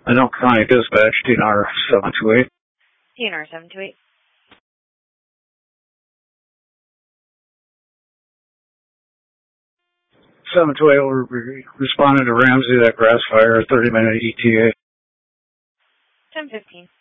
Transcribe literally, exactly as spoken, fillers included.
Anoka County Dispatch, D N R seven two eight. D N R seven two eight. seven two eight will be responding to Ramsey, that grass fire, thirty minute E T A. ten fifteen.